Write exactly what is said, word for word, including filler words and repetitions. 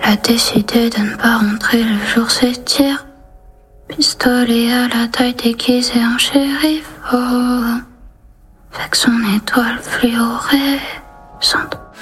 Elle a décidé de ne pas rentrer le jour s'étire. Pistolet à la taille déguisé en shérif. Oh. Fait que son étoile fluorescente